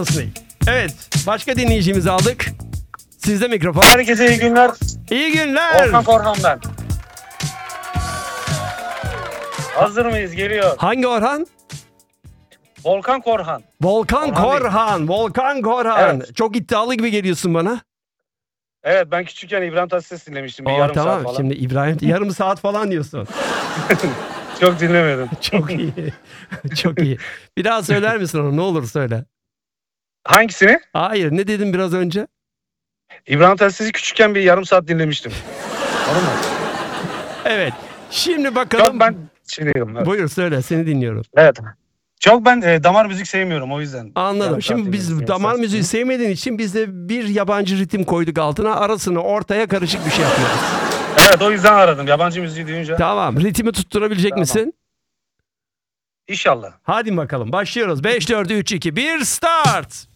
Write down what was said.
Evet, başka dinleyicimizi aldık. Sizde mikrofon. Herkese iyi günler. İyi günler. Volkan Korhan ben. Hazır mıyız? Geliyor. Hangi Orhan? Volkan Korhan. Volkan Orhan Bey. Korhan. Volkan Korhan. Evet. Çok iddialı gibi geliyorsun bana. Evet, ben küçükken İbrahim Tatlıses dinlemiştim. Bir yarım Tamam, saat falan. şimdi İbrahim yarım saat falan diyorsun. Çok dinlemedim. Çok iyi. Çok iyi. Bir daha söyler misin onu? Ne olur söyle. Hangisini? Hayır, ne dedim biraz önce? İbrahim Tatlıses'i küçükken bir yarım saat dinlemiştim. Anladın mı? Evet. Şimdi bakalım. Çok ben diyorum. Evet. Buyur söyle, seni dinliyorum. Evet. Çok ben damar müzik sevmiyorum, o yüzden. Anladım. Yarım Şimdi saat biz dinlemiştim, damar yarım saat. müziği sevmediğin için biz de bir yabancı ritim koyduk altına. Arasını ortaya karışık bir şey yapıyoruz. Evet, o yüzden aradım. Yabancı müziği duyunca. Tamam. Ritmi tutturabilecek Tamam. misin? İnşallah. Hadi bakalım. Başlıyoruz. 5, 4, 3, 2, 1, start.